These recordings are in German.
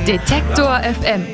Detektor FM.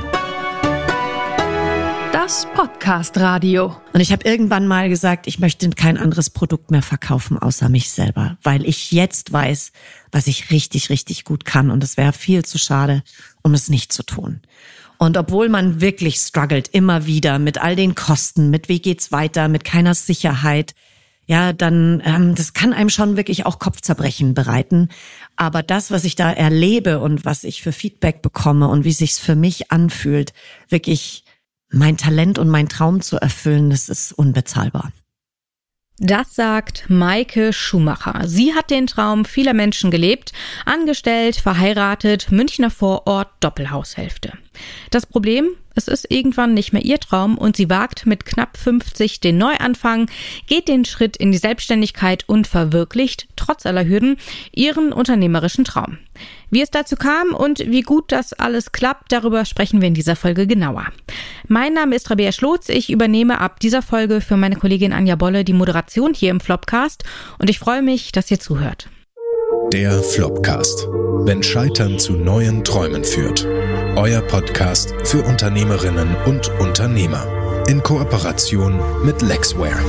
Das Podcast-Radio. Und ich habe irgendwann mal gesagt, ich möchte kein anderes Produkt mehr verkaufen, außer mich selber. Weil ich jetzt weiß, was ich richtig, richtig gut kann. Und es wäre viel zu schade, um es nicht zu tun. Und obwohl man wirklich struggelt, immer wieder mit all den Kosten, mit wie geht's weiter, mit keiner Sicherheit, ja, dann das kann einem schon wirklich auch Kopfzerbrechen bereiten. Aber das, was ich da erlebe und was ich für Feedback bekomme und wie sich's für mich anfühlt, wirklich mein Talent und mein Traum zu erfüllen, das ist unbezahlbar. Das sagt Maike Schumacher. Sie hat den Traum vieler Menschen gelebt, angestellt, verheiratet, Münchner Vorort, Doppelhaushälfte. Das Problem, es ist irgendwann nicht mehr ihr Traum und sie wagt mit knapp 50 den Neuanfang, geht den Schritt in die Selbstständigkeit und verwirklicht, trotz aller Hürden, ihren unternehmerischen Traum. Wie es dazu kam und wie gut das alles klappt, darüber sprechen wir in dieser Folge genauer. Mein Name ist Rabea Schlotz, ich übernehme ab dieser Folge für meine Kollegin Anja Bolle die Moderation hier im Flopcast und ich freue mich, dass ihr zuhört. Der Flopcast. Wenn Scheitern zu neuen Träumen führt. Euer Podcast für Unternehmerinnen und Unternehmer. In Kooperation mit Lexware.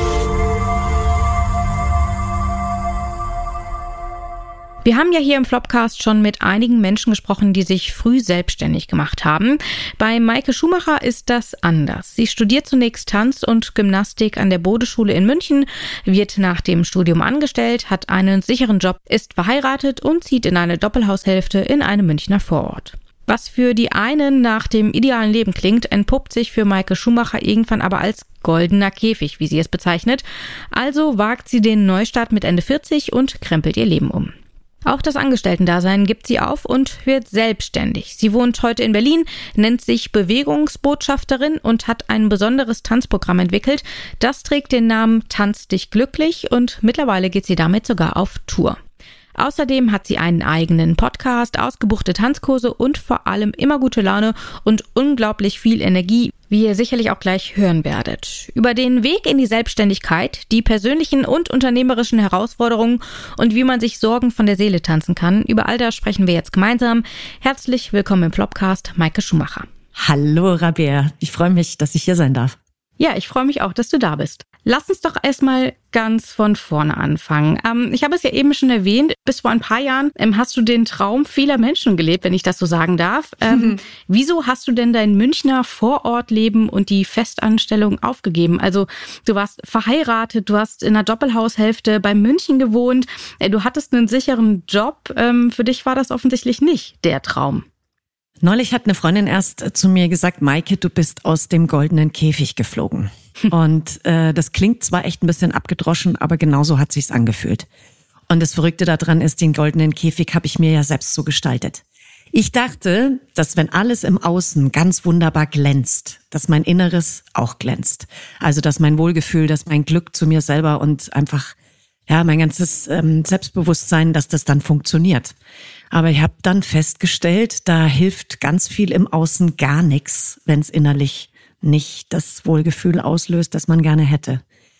Wir haben ja hier im Flopcast schon mit einigen Menschen gesprochen, die sich früh selbstständig gemacht haben. Bei Maike Schumacher ist das anders. Sie studiert zunächst Tanz und Gymnastik an der Bode-Schule in München, wird nach dem Studium angestellt, hat einen sicheren Job, ist verheiratet und zieht in eine Doppelhaushälfte in einem Münchner Vorort. Was für die einen nach dem idealen Leben klingt, entpuppt sich für Maike Schumacher irgendwann aber als goldener Käfig, wie sie es bezeichnet. Also wagt sie den Neustart mit Ende 40 und krempelt ihr Leben um. Auch das Angestellten-Dasein gibt sie auf und wird selbstständig. Sie wohnt heute in Berlin, nennt sich Bewegungsbotschafterin und hat ein besonderes Tanzprogramm entwickelt. Das trägt den Namen Tanz dich glücklich und mittlerweile geht sie damit sogar auf Tour. Außerdem hat sie einen eigenen Podcast, ausgebuchte Tanzkurse und vor allem immer gute Laune und unglaublich viel Energie, wie ihr sicherlich auch gleich hören werdet. Über den Weg in die Selbstständigkeit, die persönlichen und unternehmerischen Herausforderungen und wie man sich Sorgen von der Seele tanzen kann, über all das sprechen wir jetzt gemeinsam. Herzlich willkommen im Flopcast, Maike Schumacher. Hallo Rabea, ich freue mich, dass ich hier sein darf. Ja, ich freue mich auch, dass du da bist. Lass uns doch erstmal ganz von vorne anfangen. Ich habe es ja eben schon erwähnt, bis vor ein paar Jahren hast du den Traum vieler Menschen gelebt, wenn ich das so sagen darf. Wieso hast du denn dein Münchner Vorortleben und die Festanstellung aufgegeben? Also du warst verheiratet, du hast in einer Doppelhaushälfte bei München gewohnt, du hattest einen sicheren Job. Für dich war das offensichtlich nicht der Traum. Neulich hat eine Freundin erst zu mir gesagt, Maike, du bist aus dem goldenen Käfig geflogen. Und das klingt zwar echt ein bisschen abgedroschen, aber genauso hat sich's angefühlt. Und das Verrückte daran ist, den goldenen Käfig habe ich mir ja selbst so gestaltet. Ich dachte, dass wenn alles im Außen ganz wunderbar glänzt, dass mein Inneres auch glänzt. Also dass mein Wohlgefühl, dass mein Glück zu mir selber und einfach mein ganzes Selbstbewusstsein, dass das dann funktioniert. Aber ich habe dann festgestellt, da hilft ganz viel im Außen gar nichts, wenn es innerlich nicht das Wohlgefühl auslöst, das man gerne hätte.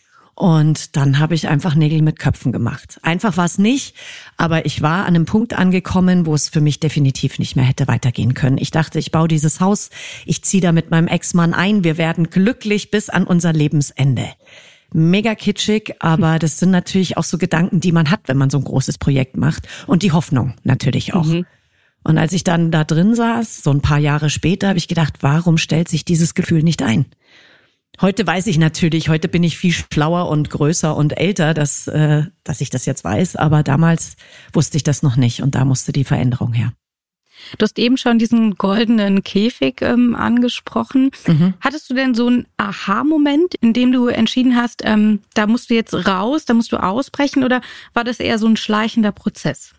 Und dann habe ich einfach Nägel mit Köpfen gemacht. Einfach war es nicht, aber ich war an einem Punkt angekommen, wo es für mich definitiv nicht mehr hätte weitergehen können. Ich dachte, ich baue dieses Haus, ich ziehe da mit meinem Ex-Mann ein, wir werden glücklich bis an unser Lebensende. Mega kitschig, aber das sind natürlich auch so Gedanken, die man hat, wenn man so ein großes Projekt macht. Und die Hoffnung natürlich auch. Und als ich dann da drin saß, so ein paar Jahre später, habe ich gedacht, warum stellt sich dieses Gefühl nicht ein? Heute weiß ich natürlich, heute bin ich viel schlauer und größer und älter, dass ich das jetzt weiß. Aber damals wusste ich das noch nicht und da musste die Veränderung her. Du hast eben schon diesen goldenen Käfig angesprochen. Hattest du denn so einen Aha-Moment, in dem du entschieden hast, da musst du jetzt raus, da musst du ausbrechen, oder war das eher so ein schleichender Prozess?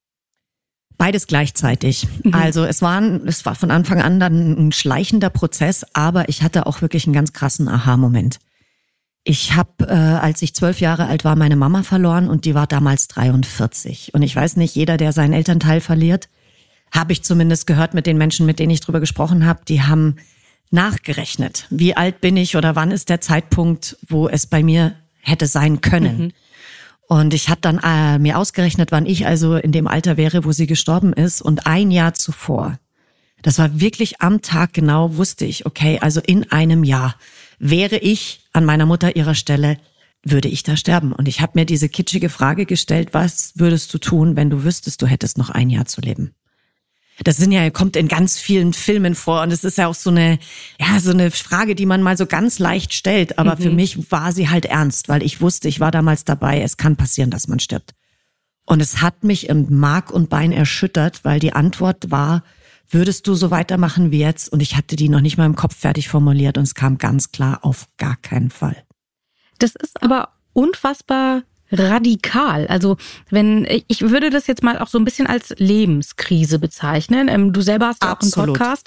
Beides gleichzeitig. Also es war von Anfang an dann ein schleichender Prozess, aber ich hatte auch wirklich einen ganz krassen Aha-Moment. Ich habe, als ich 12 Jahre alt war, meine Mama verloren und die war damals 43. Und ich weiß nicht, jeder, der seinen Elternteil verliert, habe ich zumindest gehört mit den Menschen, mit denen ich drüber gesprochen habe, die haben nachgerechnet. Wie alt bin ich oder wann ist der Zeitpunkt, wo es bei mir hätte sein können? Und ich habe dann mir ausgerechnet, wann ich also in dem Alter wäre, wo sie gestorben ist. Und ein Jahr zuvor Das war wirklich am Tag genau, wusste ich, okay, also in einem Jahr wäre ich an meiner Mutter ihrer Stelle, würde ich da sterben. Und ich habe mir diese kitschige Frage gestellt, was würdest du tun, wenn du wüsstest, du hättest noch ein Jahr zu leben? Das kommt in ganz vielen Filmen vor und es ist ja auch so eine Frage, die man mal so ganz leicht stellt. Aber für mich war sie halt ernst, weil ich wusste, ich war damals dabei, es kann passieren, dass man stirbt. Und es hat mich in Mark und Bein erschüttert, weil die Antwort war, würdest du so weitermachen wie jetzt? Und ich hatte die noch nicht mal im Kopf fertig formuliert und es kam ganz klar, auf gar keinen Fall. Das ist aber unfassbar radikal. Also ich würde das jetzt mal auch so ein bisschen als Lebenskrise bezeichnen. Du selber hast ja auch einen Podcast.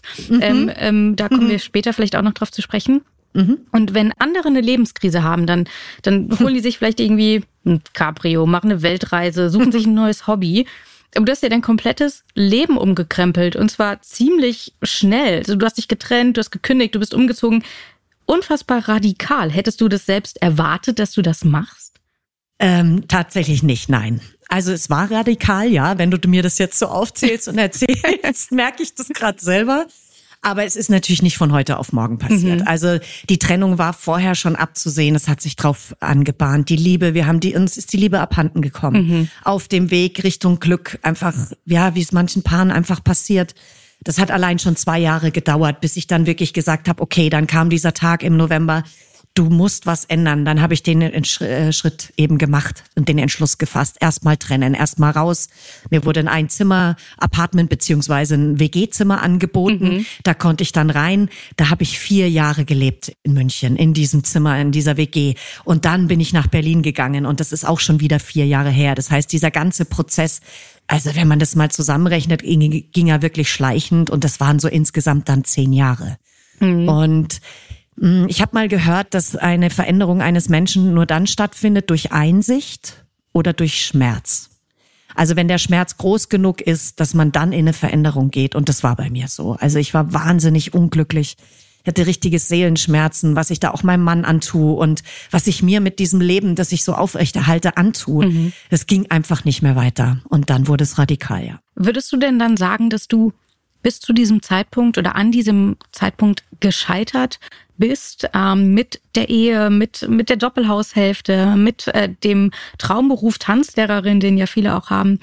Da kommen wir später vielleicht auch noch drauf zu sprechen. Und wenn andere eine Lebenskrise haben, dann holen die sich vielleicht irgendwie ein Cabrio, machen eine Weltreise, suchen sich ein neues Hobby. Aber du hast ja dein komplettes Leben umgekrempelt und zwar ziemlich schnell. Also du hast dich getrennt, du hast gekündigt, du bist umgezogen. Unfassbar radikal. Hättest du das selbst erwartet, dass du das machst? Tatsächlich nicht, nein. Also es war radikal, ja. Wenn du mir das jetzt so aufzählst und erzählst, merke ich das gerade selber. Aber es ist natürlich nicht von heute auf morgen passiert. Also die Trennung war vorher schon abzusehen. Es hat sich drauf angebahnt. Die Liebe, uns ist die Liebe abhanden gekommen. Auf dem Weg Richtung Glück. Einfach, ja, wie es manchen Paaren einfach passiert. Das hat allein schon 2 Jahre gedauert, bis ich dann wirklich gesagt habe, okay, dann kam dieser Tag im November, du musst was ändern. Dann habe ich den Schritt eben gemacht und den Entschluss gefasst. Erstmal trennen, erstmal raus. Mir wurde ein Einzimmer-Apartment beziehungsweise ein WG-Zimmer angeboten. Da konnte ich dann rein. Da habe ich 4 Jahre gelebt in München, in diesem Zimmer, in dieser WG. Und dann bin ich nach Berlin gegangen und das ist auch schon wieder 4 Jahre her. Das heißt, dieser ganze Prozess, also wenn man das mal zusammenrechnet, ging er wirklich schleichend und das waren so insgesamt dann 10 Jahre. Und ich habe mal gehört, dass eine Veränderung eines Menschen nur dann stattfindet durch Einsicht oder durch Schmerz. Also wenn der Schmerz groß genug ist, dass man dann in eine Veränderung geht. Und das war bei mir so. Also ich war wahnsinnig unglücklich. Ich hatte richtige Seelenschmerzen, was ich da auch meinem Mann antue und was ich mir mit diesem Leben, das ich so aufrechterhalte, antue. Das ging einfach nicht mehr weiter. Und dann wurde es radikal, ja. Würdest du denn dann sagen, dass du bis zu diesem Zeitpunkt oder an diesem Zeitpunkt gescheitert bist mit der Ehe, mit der Doppelhaushälfte, mit dem Traumberuf Tanzlehrerin, den ja viele auch haben?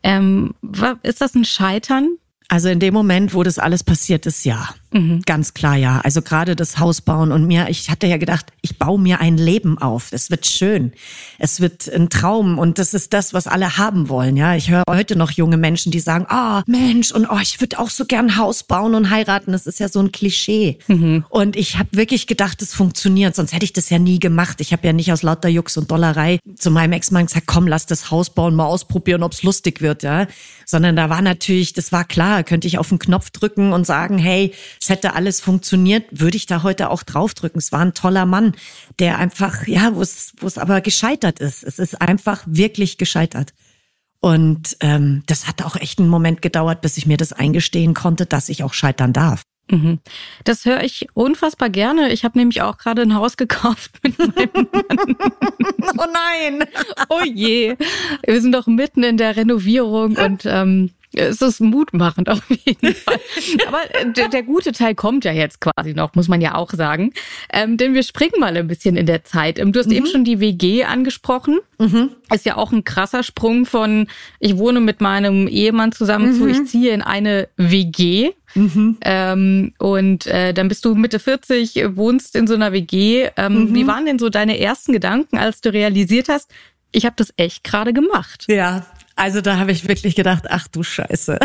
Ist das ein Scheitern? Also in dem Moment, wo das alles passiert ist, ja. Ganz klar, ja. Also gerade das Haus bauen und ich hatte ja gedacht, ich baue mir ein Leben auf. Es wird schön. Es wird ein Traum und das ist das, was alle haben wollen, ja. Ich höre heute noch junge Menschen, die sagen, Mensch, und ich würde auch so gern ein Haus bauen und heiraten. Das ist ja so ein Klischee. Und ich habe wirklich gedacht, das funktioniert, sonst hätte ich das ja nie gemacht. Ich habe ja nicht aus lauter Jux und Dollerei zu meinem Ex-Mann gesagt, komm, lass das Haus bauen, mal ausprobieren, ob's lustig wird, ja. Sondern da war natürlich, das war klar, könnte ich auf den Knopf drücken und sagen, hey, es hätte alles funktioniert, würde ich da heute auch draufdrücken. Es war ein toller Mann, der einfach, ja, wo es aber gescheitert ist. Es ist einfach wirklich gescheitert. Und das hat auch echt einen Moment gedauert, bis ich mir das eingestehen konnte, dass ich auch scheitern darf. Das höre ich unfassbar gerne. Ich habe nämlich auch gerade ein Haus gekauft mit meinem Mann. Oh nein! Oh je. Wir sind doch mitten in der Renovierung und es ist mutmachend auf jeden Fall. Aber der gute Teil kommt ja jetzt quasi noch, muss man ja auch sagen. Denn wir springen mal ein bisschen in der Zeit. Du hast eben schon die WG angesprochen. Ist ja auch ein krasser Sprung von, ich wohne mit meinem Ehemann zusammen zu, ich ziehe in eine WG. Dann bist du Mitte 40, wohnst in so einer WG. Wie waren denn so deine ersten Gedanken, als du realisiert hast, ich habe das echt gerade gemacht? Ja, also da habe ich wirklich gedacht, ach du Scheiße.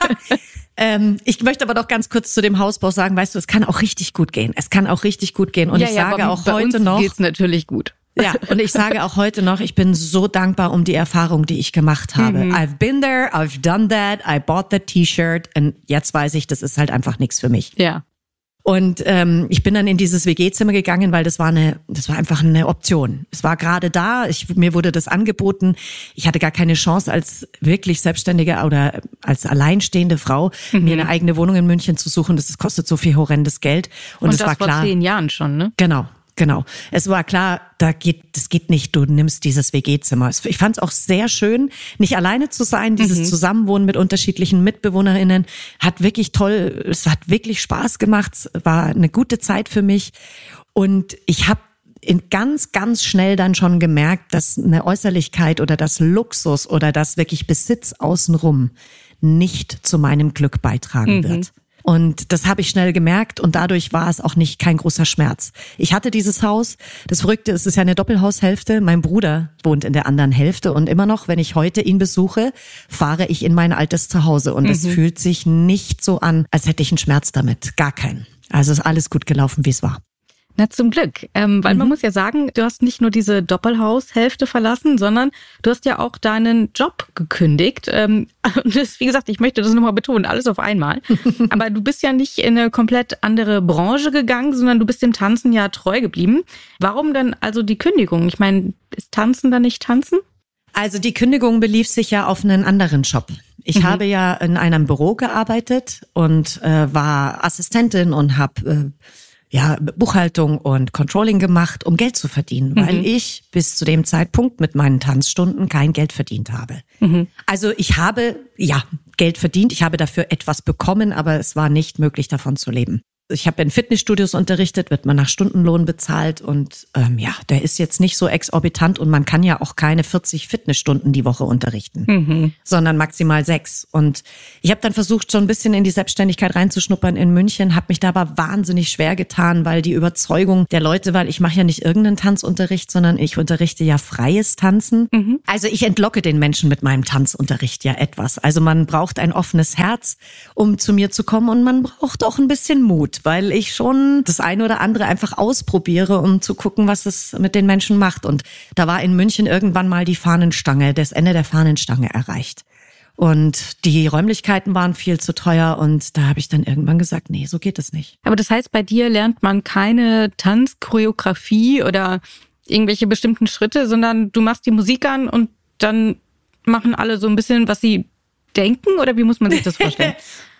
Ich möchte aber doch ganz kurz zu dem Hausbau sagen, weißt du, es kann auch richtig gut gehen. Es kann auch richtig gut gehen. Und ich sage auch heute noch, geht's natürlich gut. Ja, und ich sage auch heute noch, ich bin so dankbar um die Erfahrung, die ich gemacht habe. I've been there, I've done that, I bought that T-Shirt und jetzt weiß ich, das ist halt einfach nichts für mich. Ja. Und ich bin dann in dieses WG-Zimmer gegangen, weil das war einfach eine Option. Es war gerade da, mir wurde das angeboten. Ich hatte gar keine Chance, als wirklich Selbstständige oder als alleinstehende Frau mir eine eigene Wohnung in München zu suchen. Das kostet so viel horrendes Geld. Und das war klar. vor 10 Jahren schon, ne? Genau. Genau. Es war klar, das geht nicht, du nimmst dieses WG-Zimmer. Ich fand es auch sehr schön, nicht alleine zu sein, dieses Zusammenwohnen mit unterschiedlichen MitbewohnerInnen. Hat wirklich toll, es hat wirklich Spaß gemacht, es war eine gute Zeit für mich. Und ich habe ganz, ganz schnell dann schon gemerkt, dass eine Äußerlichkeit oder das Luxus oder das wirklich Besitz außenrum nicht zu meinem Glück beitragen wird. Und das habe ich schnell gemerkt und dadurch war es auch kein großer Schmerz. Ich hatte dieses Haus, das Verrückte ist, es ist ja eine Doppelhaushälfte. Mein Bruder wohnt in der anderen Hälfte und immer noch, wenn ich heute ihn besuche, fahre ich in mein altes Zuhause und es fühlt sich nicht so an, als hätte ich einen Schmerz damit. Gar keinen. Also ist alles gut gelaufen, wie es war. Na, zum Glück. Weil man muss ja sagen, du hast nicht nur diese Doppelhaushälfte verlassen, sondern du hast ja auch deinen Job gekündigt. Und das, wie gesagt, ich möchte das nochmal betonen, alles auf einmal. Aber du bist ja nicht in eine komplett andere Branche gegangen, sondern du bist dem Tanzen ja treu geblieben. Warum denn also die Kündigung? Ich meine, ist Tanzen dann nicht Tanzen? Also die Kündigung belief sich ja auf einen anderen Job. Ich habe ja in einem Büro gearbeitet und war Assistentin und habe Buchhaltung und Controlling gemacht, um Geld zu verdienen, weil ich bis zu dem Zeitpunkt mit meinen Tanzstunden kein Geld verdient habe. Also ich habe, Geld verdient, ich habe dafür etwas bekommen, aber es war nicht möglich, davon zu leben. Ich habe in Fitnessstudios unterrichtet, wird man nach Stundenlohn bezahlt und der ist jetzt nicht so exorbitant und man kann ja auch keine 40 Fitnessstunden die Woche unterrichten, sondern maximal 6. Und ich habe dann versucht, schon ein bisschen in die Selbstständigkeit reinzuschnuppern in München, habe mich da aber wahnsinnig schwer getan, weil die Überzeugung der Leute, weil ich mache ja nicht irgendeinen Tanzunterricht, sondern ich unterrichte ja freies Tanzen. Also ich entlocke den Menschen mit meinem Tanzunterricht ja etwas. Also man braucht ein offenes Herz, um zu mir zu kommen und man braucht auch ein bisschen Mut, weil ich schon das eine oder andere einfach ausprobiere, um zu gucken, was es mit den Menschen macht. Und da war in München irgendwann mal das Ende der Fahnenstange erreicht. Und die Räumlichkeiten waren viel zu teuer und da habe ich dann irgendwann gesagt, nee, so geht es nicht. Aber das heißt, bei dir lernt man keine Tanzchoreografie oder irgendwelche bestimmten Schritte, sondern du machst die Musik an und dann machen alle so ein bisschen, was sie denken, oder wie muss man sich das vorstellen?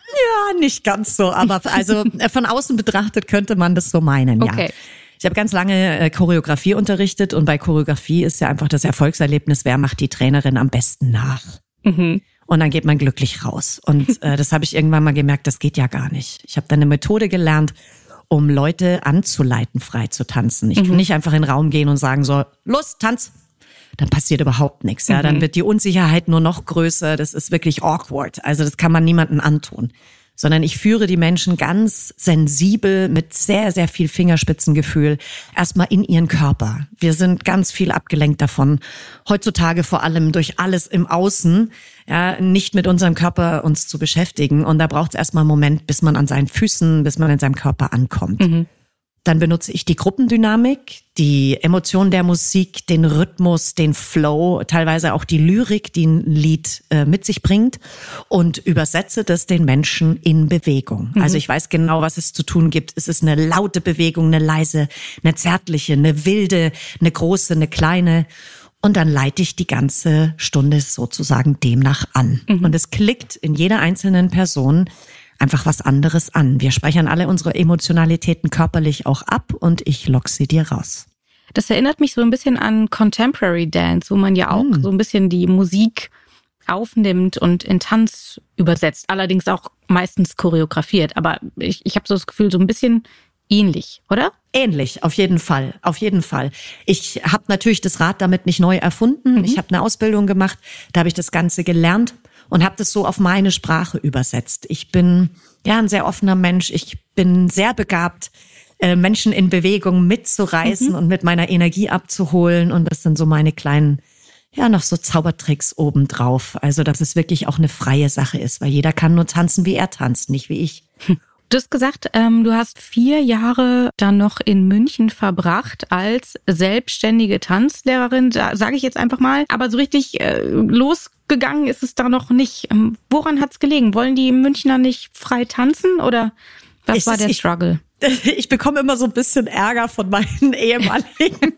Ja, nicht ganz so, aber also von außen betrachtet könnte man das so meinen, ja. Okay. Ich habe ganz lange Choreografie unterrichtet und bei Choreografie ist ja einfach das Erfolgserlebnis, wer macht die Trainerin am besten nach. Und dann geht man glücklich raus. Und das habe ich irgendwann mal gemerkt, das geht ja gar nicht. Ich habe dann eine Methode gelernt, um Leute anzuleiten, frei zu tanzen. Ich kann nicht einfach in den Raum gehen und sagen so, los, tanz. Dann passiert überhaupt nichts. Ja, dann wird die Unsicherheit nur noch größer. Das ist wirklich awkward. Also das kann man niemandem antun. Sondern ich führe die Menschen ganz sensibel mit sehr, sehr viel Fingerspitzengefühl erstmal in ihren Körper. Wir sind ganz viel abgelenkt davon. Heutzutage vor allem durch alles im Außen, ja, nicht mit unserem Körper uns zu beschäftigen. Und da braucht es erstmal einen Moment, bis man an seinen Füßen, bis man in seinem Körper ankommt. Dann benutze ich die Gruppendynamik, die Emotion der Musik, den Rhythmus, den Flow, teilweise auch die Lyrik, die ein Lied mit sich bringt und übersetze das den Menschen in Bewegung. Also ich weiß genau, was es zu tun gibt. Es ist eine laute Bewegung, eine leise, eine zärtliche, eine wilde, eine große, eine kleine. Und dann leite ich die ganze Stunde sozusagen demnach an. Und es klickt in jeder einzelnen Person einfach was anderes an. Wir speichern alle unsere Emotionalitäten körperlich auch ab und ich lock sie dir raus. Das erinnert mich so ein bisschen an Contemporary Dance, wo man ja auch so ein bisschen die Musik aufnimmt und in Tanz übersetzt. Allerdings auch meistens choreografiert. Aber ich habe so das Gefühl, so ein bisschen ähnlich, oder? Ähnlich, auf jeden Fall, auf jeden Fall. Ich habe natürlich das Rad damit nicht neu erfunden. Ich habe eine Ausbildung gemacht, da habe ich das Ganze gelernt und habe das so auf meine Sprache übersetzt. Ich bin ja ein sehr offener Mensch. Ich bin sehr begabt, Menschen in Bewegung mitzureißen und mit meiner Energie abzuholen. Und das sind so meine kleinen, ja, noch so Zaubertricks obendrauf. Also, dass es wirklich auch eine freie Sache ist, weil jeder kann nur tanzen, wie er tanzt, nicht wie ich. Du hast gesagt, du hast 4 Jahre dann noch in München verbracht als selbstständige Tanzlehrerin, sage ich jetzt einfach mal. Aber so richtig losgegangen ist es da noch nicht. Woran hat's gelegen? Wollen die Münchner nicht frei tanzen oder was war der Struggle? Ich bekomme immer so ein bisschen Ärger von meinen Ehemaligen,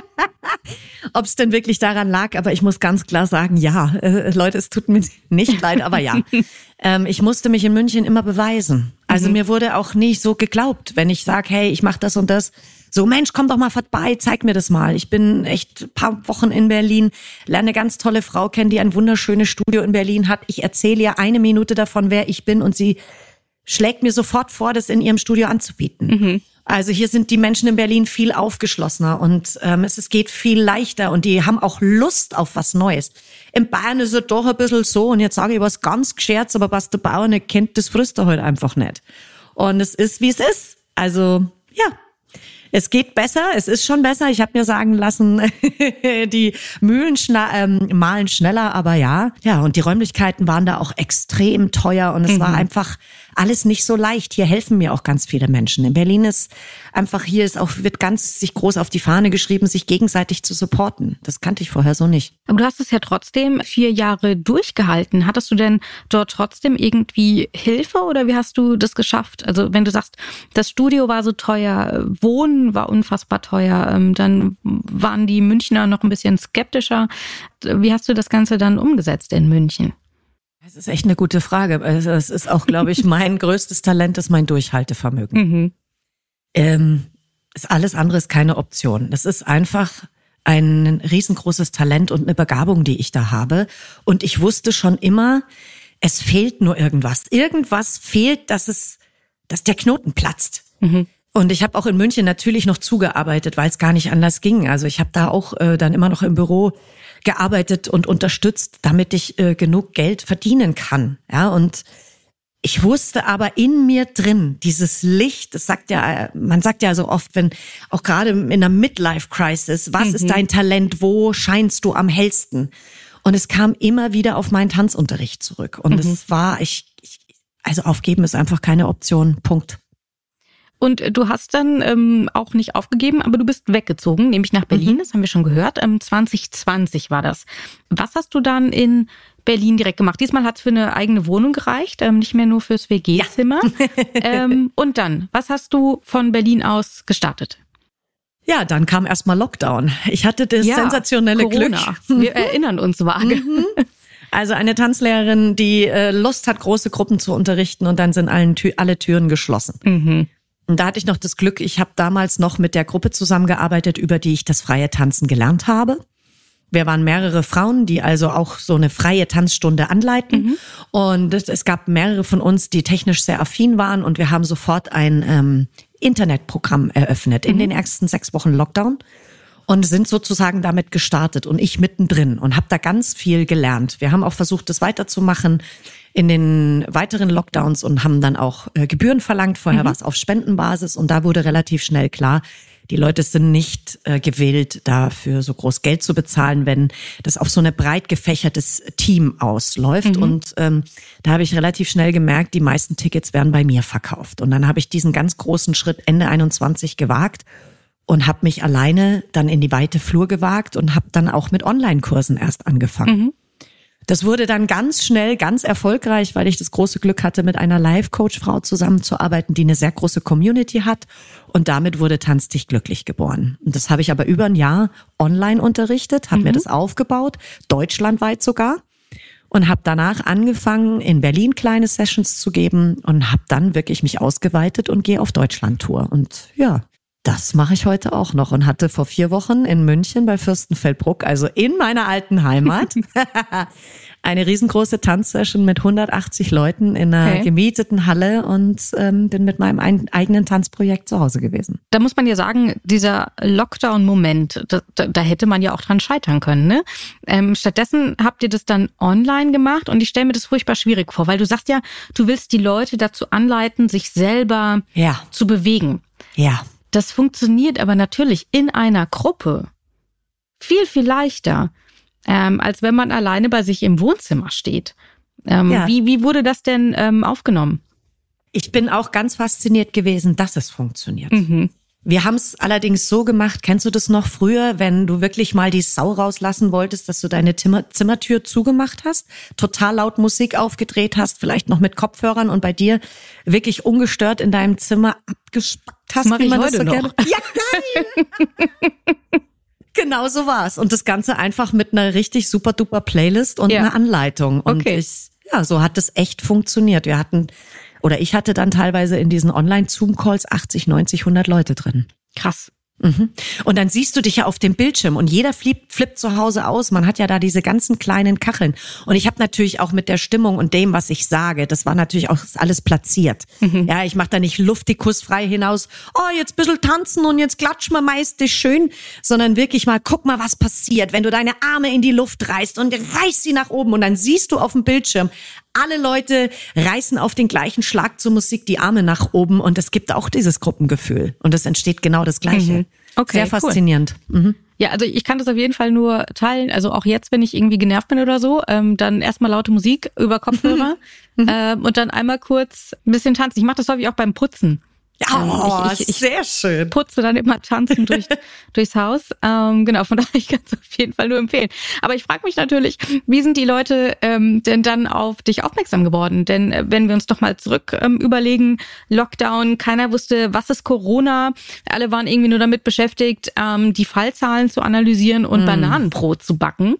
ob es denn wirklich daran lag. Aber ich muss ganz klar sagen, ja, Leute, es tut mir nicht leid, aber ja. Ich musste mich in München immer beweisen. Also mir wurde auch nicht so geglaubt, wenn ich sage, hey, ich mache das und das. So, Mensch, komm doch mal vorbei, zeig mir das mal. Ich bin echt ein paar Wochen in Berlin, lerne eine ganz tolle Frau kennen, die ein wunderschönes Studio in Berlin hat. Ich erzähle ihr 1 Minute davon, wer ich bin, und sie schlägt mir sofort vor, das in ihrem Studio anzubieten. Also hier sind die Menschen in Berlin viel aufgeschlossener und es geht viel leichter und die haben auch Lust auf was Neues. In Bayern ist es doch ein bisschen so, und jetzt sage ich was ganz gescherzt, aber was der Bauer nicht kennt, das frisst er halt einfach nicht. Und es ist, wie es ist. Also, ja. Es geht besser, es ist schon besser. Ich habe mir sagen lassen, die Mühlen mahlen schneller, aber ja. Ja, und die Räumlichkeiten waren da auch extrem teuer und es war einfach alles nicht so leicht. Hier helfen mir auch ganz viele Menschen. In Berlin ist einfach, wird ganz sich groß auf die Fahne geschrieben, sich gegenseitig zu supporten. Das kannte ich vorher so nicht. Aber du hast es ja trotzdem 4 Jahre durchgehalten. Hattest du denn dort trotzdem irgendwie Hilfe oder wie hast du das geschafft? Also wenn du sagst, das Studio war so teuer, Wohnen war unfassbar teuer, dann waren die Münchner noch ein bisschen skeptischer. Wie hast du das Ganze dann umgesetzt in München? Das ist echt eine gute Frage. Es ist auch, glaube ich, mein größtes Talent ist mein Durchhaltevermögen. Alles andere ist keine Option. Das ist einfach ein riesengroßes Talent und eine Begabung, die ich da habe. Und ich wusste schon immer, es fehlt nur irgendwas. Irgendwas fehlt, dass der Knoten platzt. Und ich habe auch in München natürlich noch zugearbeitet, weil es gar nicht anders ging. Also ich habe da auch dann immer noch im Büro gearbeitet und unterstützt, damit ich genug Geld verdienen kann. Ja, und ich wusste aber in mir drin, dieses Licht, man sagt ja so oft, wenn auch gerade in einer Midlife-Crisis, was ist dein Talent, wo scheinst du am hellsten? Und es kam immer wieder auf meinen Tanzunterricht zurück. Und es war, also aufgeben ist einfach keine Option, Punkt. Und du hast dann auch nicht aufgegeben, aber du bist weggezogen, nämlich nach Berlin, das haben wir schon gehört. 2020 war das. Was hast du dann in Berlin direkt gemacht? Diesmal hat es für eine eigene Wohnung gereicht, nicht mehr nur fürs WG-Zimmer. Ja. Und dann, was hast du von Berlin aus gestartet? Ja, dann kam erstmal Lockdown. Ich hatte das sensationelle Corona. Glück. Wir erinnern uns vage. Also eine Tanzlehrerin, die Lust hat, große Gruppen zu unterrichten, und dann sind alle Türen geschlossen. Und da hatte ich noch das Glück, ich habe damals noch mit der Gruppe zusammengearbeitet, über die ich das freie Tanzen gelernt habe. Wir waren mehrere Frauen, die also auch so eine freie Tanzstunde anleiten. Und es gab mehrere von uns, die technisch sehr affin waren, und wir haben sofort ein Internetprogramm eröffnet in den ersten 6 Wochen Lockdown und sind sozusagen damit gestartet, und ich mittendrin, und habe da ganz viel gelernt. Wir haben auch versucht, das weiterzumachen in den weiteren Lockdowns und haben dann auch Gebühren verlangt. Vorher war es auf Spendenbasis, und da wurde relativ schnell klar, die Leute sind nicht gewillt, dafür so groß Geld zu bezahlen, wenn das auf so ein breit gefächertes Team ausläuft. Und da habe ich relativ schnell gemerkt, die meisten Tickets werden bei mir verkauft. Und dann habe ich diesen ganz großen Schritt Ende 21 gewagt und habe mich alleine dann in die weite Flur gewagt und habe dann auch mit Online-Kursen erst angefangen. Das wurde dann ganz schnell ganz erfolgreich, weil ich das große Glück hatte, mit einer Life-Coach-Frau zusammenzuarbeiten, die eine sehr große Community hat. Und damit wurde Tanz dich glücklich geboren. Und das habe ich aber über ein Jahr online unterrichtet, habe mir das aufgebaut, deutschlandweit sogar. Und habe danach angefangen, in Berlin kleine Sessions zu geben und habe dann wirklich mich ausgeweitet und gehe auf Deutschland-Tour. Und ja, das mache ich heute auch noch, und hatte vor 4 Wochen in München bei Fürstenfeldbruck, also in meiner alten Heimat, eine riesengroße Tanzsession mit 180 Leuten in einer gemieteten Halle und bin mit meinem eigenen Tanzprojekt zu Hause gewesen. Da muss man ja sagen, dieser Lockdown-Moment, da hätte man ja auch dran scheitern können, ne? Stattdessen habt ihr das dann online gemacht, und ich stelle mir das furchtbar schwierig vor, weil du sagst ja, du willst die Leute dazu anleiten, sich selber zu bewegen. Ja. Das funktioniert aber natürlich in einer Gruppe viel, viel leichter, als wenn man alleine bei sich im Wohnzimmer steht. Wie wurde das denn aufgenommen? Ich bin auch ganz fasziniert gewesen, dass es funktioniert. Wir haben es allerdings so gemacht, kennst du das noch früher, wenn du wirklich mal die Sau rauslassen wolltest, dass du deine Zimmertür zugemacht hast, total laut Musik aufgedreht hast, vielleicht noch mit Kopfhörern, und bei dir wirklich ungestört in deinem Zimmer abgespackt hast, wie man das so noch. Gerne. Ja, geil! Genau so war's. Und das Ganze einfach mit einer richtig super duper Playlist und einer Anleitung. Und so hat es echt funktioniert. Wir hatten Oder ich hatte dann teilweise in diesen Online-Zoom-Calls 80, 90, 100 Leute drin. Krass. Und dann siehst du dich ja auf dem Bildschirm und jeder flippt zu Hause aus. Man hat ja da diese ganzen kleinen Kacheln. Und ich habe natürlich auch mit der Stimmung und dem, was ich sage, das war natürlich auch alles platziert. Ja, ich mache da nicht luftikusfrei hinaus, jetzt ein bisschen tanzen und jetzt klatschen wir meist schön, sondern wirklich mal, guck mal, was passiert, wenn du deine Arme in die Luft reißt und reißt sie nach oben und dann siehst du auf dem Bildschirm, alle Leute reißen auf den gleichen Schlag zur Musik die Arme nach oben und es gibt auch dieses Gruppengefühl. Und es entsteht genau das Gleiche. Okay, sehr faszinierend. Cool. Ja, also ich kann das auf jeden Fall nur teilen. Also auch jetzt, wenn ich irgendwie genervt bin oder so, dann erstmal laute Musik über Kopfhörer und dann einmal kurz ein bisschen tanzen. Ich mache das häufig auch beim Putzen. Ich sehr schön. Putze dann immer tanzen durchs Haus. Genau, von daher, ich kann es auf jeden Fall nur empfehlen. Aber ich frage mich natürlich, wie sind die Leute denn dann auf dich aufmerksam geworden? Denn wenn wir uns doch mal zurück überlegen, Lockdown, keiner wusste, was ist Corona. Alle waren irgendwie nur damit beschäftigt, die Fallzahlen zu analysieren und Bananenbrot zu backen.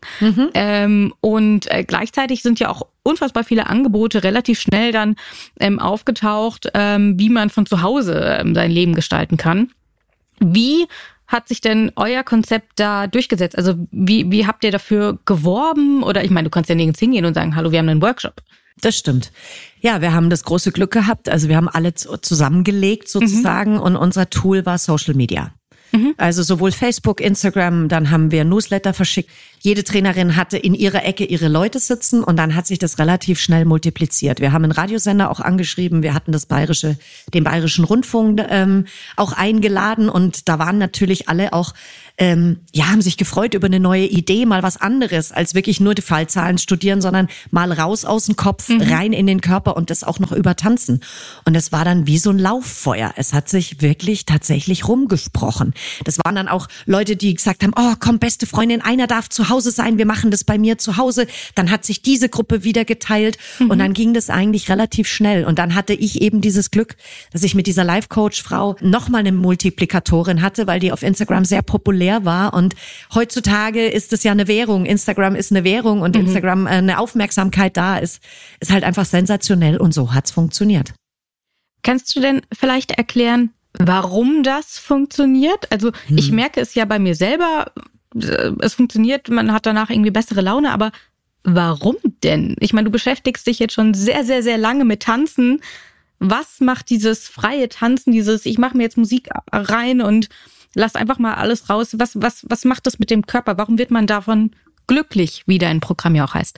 Und gleichzeitig sind ja auch unfassbar viele Angebote relativ schnell dann aufgetaucht, wie man von zu Hause sein Leben gestalten kann. Wie hat sich denn euer Konzept da durchgesetzt? Also wie habt ihr dafür geworben? Oder ich meine, du kannst ja nirgends hingehen und sagen, hallo, wir haben einen Workshop. Das stimmt. Ja, wir haben das große Glück gehabt. Also wir haben alle zusammengelegt sozusagen und unser Tool war Social Media. Also sowohl Facebook, Instagram, dann haben wir Newsletter verschickt. Jede Trainerin hatte in ihrer Ecke ihre Leute sitzen und dann hat sich das relativ schnell multipliziert. Wir haben einen Radiosender auch angeschrieben, wir hatten den Bayerischen Rundfunk auch eingeladen und da waren natürlich alle auch, haben sich gefreut über eine neue Idee, mal was anderes, als wirklich nur die Fallzahlen studieren, sondern mal raus aus dem Kopf, rein in den Körper und das auch noch über Tanzen. Und es war dann wie so ein Lauffeuer. Es hat sich wirklich tatsächlich rumgesprochen. Das waren dann auch Leute, die gesagt haben, komm, beste Freundin, einer darf zu Hause sein, wir machen das bei mir zu Hause. Dann hat sich diese Gruppe wieder geteilt und dann ging das eigentlich relativ schnell. Und dann hatte ich eben dieses Glück, dass ich mit dieser Life-Coach-Frau nochmal eine Multiplikatorin hatte, weil die auf Instagram sehr populär war. Und heutzutage ist es ja eine Währung. Instagram ist eine Währung und Instagram eine Aufmerksamkeit da ist halt einfach sensationell und so hat's funktioniert. Kannst du denn vielleicht erklären, warum das funktioniert? Also ich merke es ja bei mir selber, es funktioniert, man hat danach irgendwie bessere Laune, aber warum denn? Ich meine, du beschäftigst dich jetzt schon sehr, sehr, sehr lange mit Tanzen. Was macht dieses freie Tanzen, ich mache mir jetzt Musik rein und lass einfach mal alles raus. Was macht das mit dem Körper? Warum wird man davon glücklich, wie dein Programm ja auch heißt?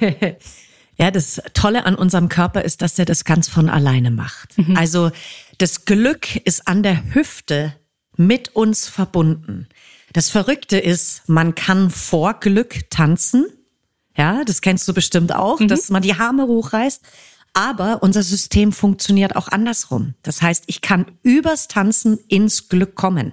Ja, das Tolle an unserem Körper ist, dass er das ganz von alleine macht. Also das Glück ist an der Hüfte mit uns verbunden. Das Verrückte ist, man kann vor Glück tanzen. Ja, das kennst du bestimmt auch, dass man die Arme hochreißt. Aber unser System funktioniert auch andersrum. Das heißt, ich kann übers Tanzen ins Glück kommen.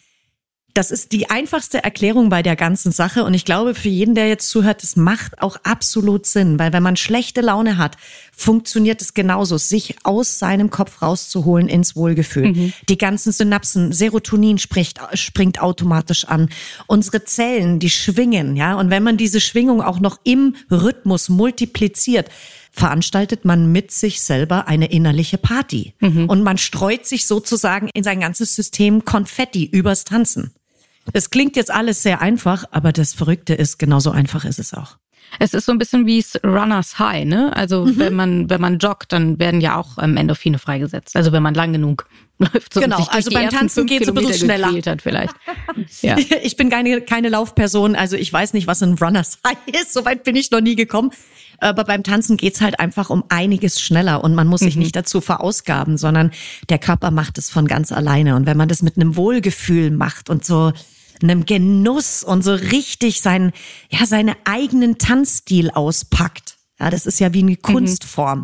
Das ist die einfachste Erklärung bei der ganzen Sache und ich glaube, für jeden, der jetzt zuhört, das macht auch absolut Sinn, weil wenn man schlechte Laune hat, funktioniert es genauso, sich aus seinem Kopf rauszuholen ins Wohlgefühl. Die ganzen Synapsen, Serotonin springt automatisch an. Unsere Zellen, die schwingen, ja, und wenn man diese Schwingung auch noch im Rhythmus multipliziert, veranstaltet man mit sich selber eine innerliche Party. Und man streut sich sozusagen in sein ganzes System Konfetti übers Tanzen. Es klingt jetzt alles sehr einfach, aber das Verrückte ist, genauso einfach ist es auch. Es ist so ein bisschen wie Runners High, ne? Also wenn man joggt, dann werden ja auch Endorphine freigesetzt. Also wenn man lang genug läuft. So genau, also beim Tanzen geht es ein bisschen schneller. Hat vielleicht. Ja. Ich bin keine Laufperson, also ich weiß nicht, was ein Runners High ist. Soweit bin ich noch nie gekommen. Aber beim Tanzen geht's halt einfach um einiges schneller und man muss sich nicht dazu verausgaben, sondern der Körper macht es von ganz alleine. Und wenn man das mit einem Wohlgefühl macht und so einem Genuss und so richtig seine eigenen Tanzstil auspackt, ja, das ist ja wie eine Kunstform,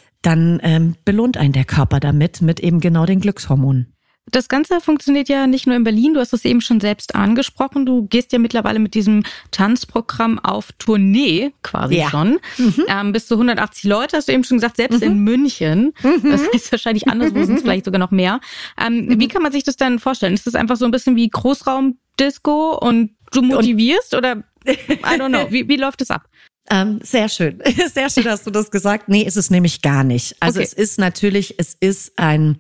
dann belohnt einen der Körper damit, mit eben genau den Glückshormonen. Das Ganze funktioniert ja nicht nur in Berlin, du hast es eben schon selbst angesprochen. Du gehst ja mittlerweile mit diesem Tanzprogramm auf Tournee quasi schon. Bis zu 180 Leute, hast du eben schon gesagt, selbst in München. Das heißt wahrscheinlich anderswo sind es vielleicht sogar noch mehr. Wie kann man sich das dann vorstellen? Ist das einfach so ein bisschen wie Großraumdisco und du motivierst oder I don't know, wie läuft es ab? Sehr schön. Sehr schön hast du das gesagt. Nee, ist es nämlich gar nicht. Also Okay. es ist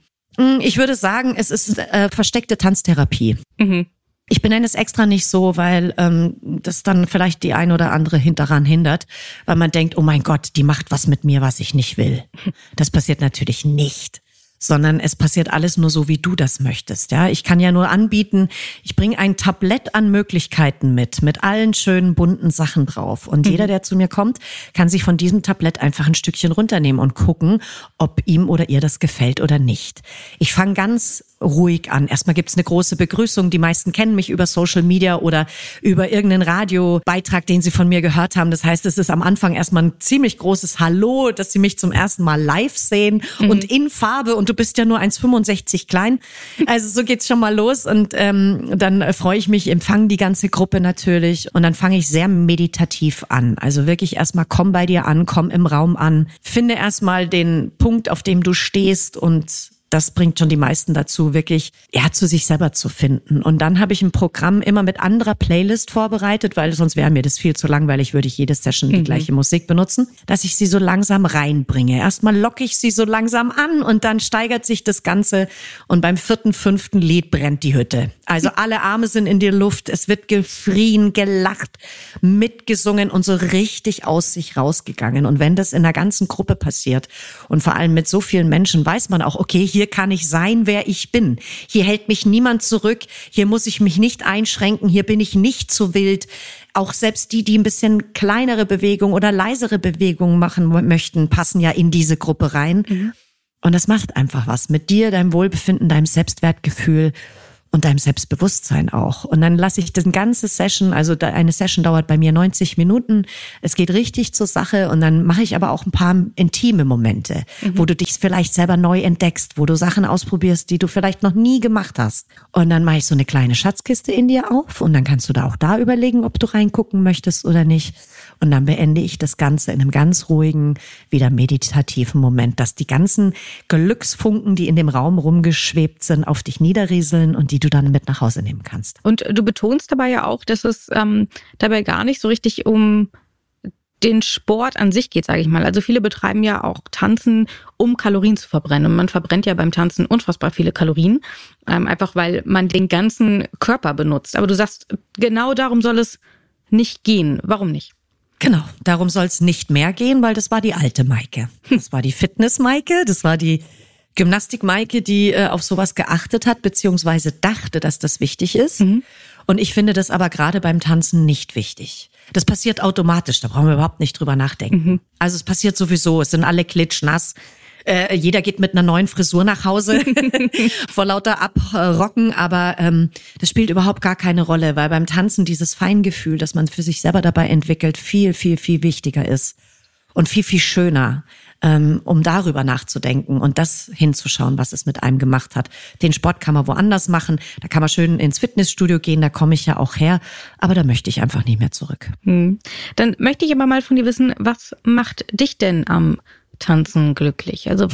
ich würde sagen, es ist versteckte Tanztherapie. Mhm. Ich benenne es extra nicht so, weil das dann vielleicht die ein oder andere daran hindert, weil man denkt, oh mein Gott, die macht was mit mir, was ich nicht will. Das passiert natürlich nicht, sondern es passiert alles nur so, wie du das möchtest. Ja, ich kann ja nur anbieten, ich bringe ein Tablett an Möglichkeiten mit allen schönen bunten Sachen drauf. Und jeder, der zu mir kommt, kann sich von diesem Tablett einfach ein Stückchen runternehmen und gucken, ob ihm oder ihr das gefällt oder nicht. Ich fange ganz ruhig an. Erstmal gibt's eine große Begrüßung. Die meisten kennen mich über Social Media oder über irgendeinen Radiobeitrag, den sie von mir gehört haben. Das heißt, es ist am Anfang erstmal ein ziemlich großes Hallo, dass sie mich zum ersten Mal live sehen und in Farbe. Und du bist ja nur 1,65 klein. Also so geht's schon mal los. Und dann freue ich mich, empfange die ganze Gruppe natürlich. Und dann fange ich sehr meditativ an. Also wirklich erstmal komm bei dir an, komm im Raum an. Finde erstmal den Punkt, auf dem du stehst, und das bringt schon die meisten dazu, wirklich zu sich selber zu finden. Und dann habe ich ein Programm immer mit anderer Playlist vorbereitet, weil sonst wäre mir das viel zu langweilig, würde ich jede Session die gleiche Musik benutzen, dass ich sie so langsam reinbringe. Erstmal locke ich sie so langsam an und dann steigert sich das Ganze. Und beim 4., 5. Lied brennt die Hütte. Also alle Arme sind in die Luft, es wird geschrien, gelacht, mitgesungen und so richtig aus sich rausgegangen. Und wenn das in der ganzen Gruppe passiert und vor allem mit so vielen Menschen, weiß man auch, okay, hier kann ich sein, wer ich bin. Hier hält mich niemand zurück. Hier muss ich mich nicht einschränken. Hier bin ich nicht zu wild. Auch selbst die ein bisschen kleinere Bewegungen oder leisere Bewegungen machen möchten, passen ja in diese Gruppe rein. Und das macht einfach was mit dir, deinem Wohlbefinden, deinem Selbstwertgefühl und deinem Selbstbewusstsein auch. Und dann lasse ich das ganze Session, also eine Session dauert bei mir 90 Minuten. Es geht richtig zur Sache, und dann mache ich aber auch ein paar intime Momente, wo du dich vielleicht selber neu entdeckst, wo du Sachen ausprobierst, die du vielleicht noch nie gemacht hast. Und dann mache ich so eine kleine Schatzkiste in dir auf, und dann kannst du da auch überlegen, ob du reingucken möchtest oder nicht. Und dann beende ich das Ganze in einem ganz ruhigen, wieder meditativen Moment, dass die ganzen Glücksfunken, die in dem Raum rumgeschwebt sind, auf dich niederrieseln und die du dann mit nach Hause nehmen kannst. Und du betonst dabei ja auch, dass es dabei gar nicht so richtig um den Sport an sich geht, sage ich mal. Also viele betreiben ja auch Tanzen, um Kalorien zu verbrennen. Und man verbrennt ja beim Tanzen unfassbar viele Kalorien, einfach weil man den ganzen Körper benutzt. Aber du sagst, genau darum soll es nicht gehen. Warum nicht? Genau, darum soll es nicht mehr gehen, weil das war die alte Maike. Das war die Fitness-Maike, das war die Gymnastik-Maike, die auf sowas geachtet hat, beziehungsweise dachte, dass das wichtig ist. Und ich finde das aber gerade beim Tanzen nicht wichtig. Das passiert automatisch, da brauchen wir überhaupt nicht drüber nachdenken. Also es passiert sowieso, es sind alle klitschnass. Jeder geht mit einer neuen Frisur nach Hause vor lauter Abrocken, aber das spielt überhaupt gar keine Rolle, weil beim Tanzen dieses Feingefühl, das man für sich selber dabei entwickelt, viel, viel, viel wichtiger ist und viel, viel schöner, um darüber nachzudenken und das hinzuschauen, was es mit einem gemacht hat. Den Sport kann man woanders machen, da kann man schön ins Fitnessstudio gehen, da komme ich ja auch her, aber da möchte ich einfach nicht mehr zurück. Dann möchte ich aber mal von dir wissen, was macht dich denn am Tanzen glücklich? Also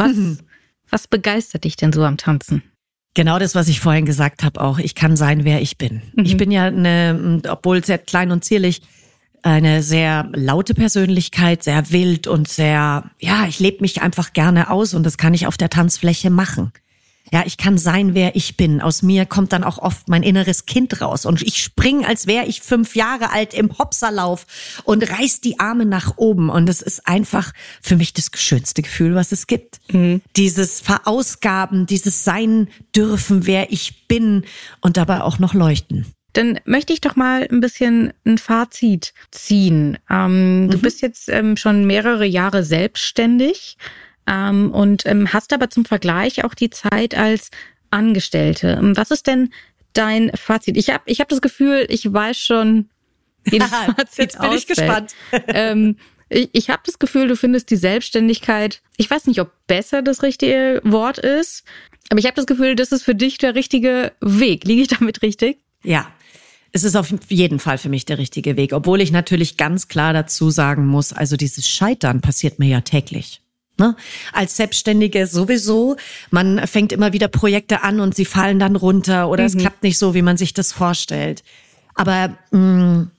was begeistert dich denn so am Tanzen? Genau das, was ich vorhin gesagt habe auch. Ich kann sein, wer ich bin. Ich bin ja obwohl sehr klein und zierlich, eine sehr laute Persönlichkeit, sehr wild und sehr, ich lebe mich einfach gerne aus und das kann ich auf der Tanzfläche machen. Ja, ich kann sein, wer ich bin. Aus mir kommt dann auch oft mein inneres Kind raus und ich springe, als wäre ich 5 Jahre alt im Hopserlauf und reiß die Arme nach oben und das ist einfach für mich das schönste Gefühl, was es gibt. Dieses Verausgaben, dieses Sein dürfen, wer ich bin und dabei auch noch leuchten. Dann möchte ich doch mal ein bisschen ein Fazit ziehen. Du bist jetzt schon mehrere Jahre selbstständig. Und hast aber zum Vergleich auch die Zeit als Angestellte. Was ist denn dein Fazit? Ich hab das Gefühl, ich weiß schon, wie das Fazit jetzt bin ich gespannt. Ich habe das Gefühl, du findest die Selbstständigkeit, ich weiß nicht, ob besser das richtige Wort ist, aber ich habe das Gefühl, das ist für dich der richtige Weg. Liege ich damit richtig? Ja. Es ist auf jeden Fall für mich der richtige Weg, obwohl ich natürlich ganz klar dazu sagen muss, also dieses Scheitern passiert mir ja täglich. Ne? Als Selbstständige sowieso, man fängt immer wieder Projekte an und sie fallen dann runter oder es klappt nicht so, wie man sich das vorstellt. Aber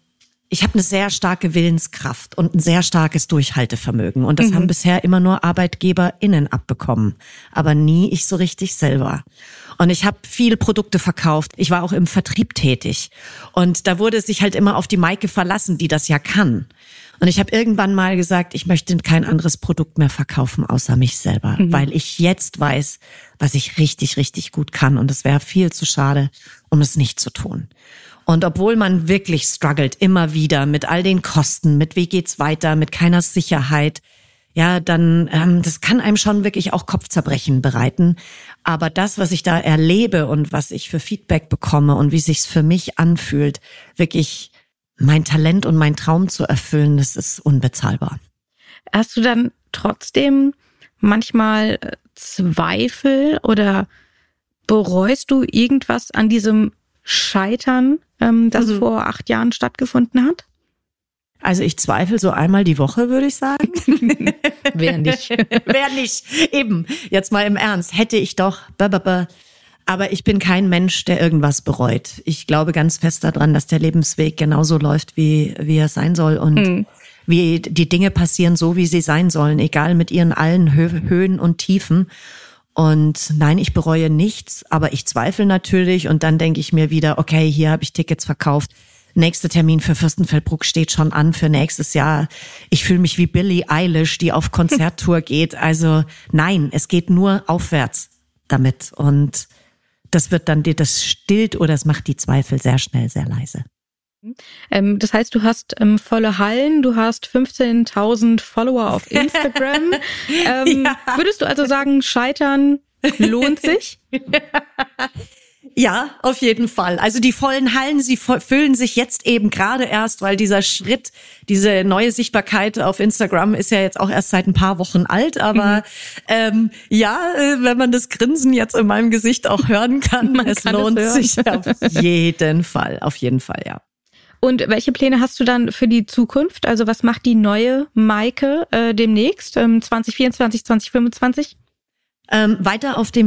ich habe eine sehr starke Willenskraft und ein sehr starkes Durchhaltevermögen. Und das haben bisher immer nur ArbeitgeberInnen abbekommen, aber nie ich so richtig selber. Und ich habe viele Produkte verkauft. Ich war auch im Vertrieb tätig. Und da wurde sich halt immer auf die Maike verlassen, die das ja kann. Und ich habe irgendwann mal gesagt, ich möchte kein anderes Produkt mehr verkaufen, außer mich selber. Weil ich jetzt weiß, was ich richtig, richtig gut kann. Und es wäre viel zu schade, um es nicht zu tun. Und obwohl man wirklich struggelt, immer wieder mit all den Kosten, mit wie geht's weiter, mit keiner Sicherheit, ja, dann das kann einem schon wirklich auch Kopfzerbrechen bereiten. Aber das, was ich da erlebe und was ich für Feedback bekomme und wie sich's für mich anfühlt, wirklich mein Talent und mein Traum zu erfüllen, das ist unbezahlbar. Hast du dann trotzdem manchmal Zweifel oder bereust du irgendwas an diesem Scheitern, das vor 8 Jahren stattgefunden hat? Also ich zweifle so einmal die Woche, würde ich sagen. Wer nicht? Wer nicht? Eben, jetzt mal im Ernst. Hätte ich doch. Aber ich bin kein Mensch, der irgendwas bereut. Ich glaube ganz fest daran, dass der Lebensweg genauso läuft, wie er sein soll. Und wie die Dinge passieren, so wie sie sein sollen. Egal mit ihren allen Höhen und Tiefen. Und nein, ich bereue nichts, aber ich zweifle natürlich und dann denke ich mir wieder, okay, hier habe ich Tickets verkauft. Nächster Termin für Fürstenfeldbruck steht schon an für nächstes Jahr. Ich fühle mich wie Billie Eilish, die auf Konzerttour geht. Also nein, es geht nur aufwärts damit. Und das wird dann das stillt oder es macht die Zweifel sehr schnell, sehr leise. Das heißt, du hast volle Hallen, du hast 15.000 Follower auf Instagram. Würdest du also sagen, Scheitern lohnt sich? Ja, auf jeden Fall. Also die vollen Hallen, sie füllen sich jetzt eben gerade erst, weil dieser Schritt, diese neue Sichtbarkeit auf Instagram ist ja jetzt auch erst seit ein paar Wochen alt. Aber wenn man das Grinsen jetzt in meinem Gesicht auch hören kann, es lohnt sich auf jeden Fall, ja. Und welche Pläne hast du dann für die Zukunft? Also was macht die neue Maike demnächst, 2024, 2025? Weiter auf dem